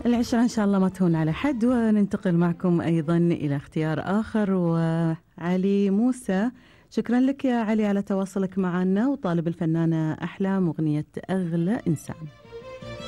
العشرة إن شاء الله ما تهون على حد. وننتقل معكم أيضا إلى اختيار آخر، وعلي موسى. شكرا لك يا علي على تواصلك معنا، وطالب الفنانة أحلام أغنية أغلى إنسان.